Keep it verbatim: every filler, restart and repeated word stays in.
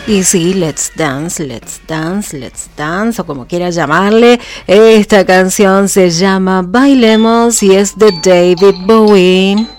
Y sí, Let's Dance, Let's Dance, Let's Dance, o como quieras llamarle. Esta canción se llama Bailemos y es de David Bowie.